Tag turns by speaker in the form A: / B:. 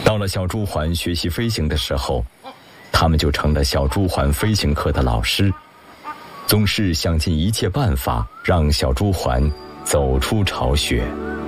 A: 到了小朱鹮学习飞行的时候，他们就成了小朱鹮飞行课的老师，总是想尽一切办法让小朱鹮走出巢穴。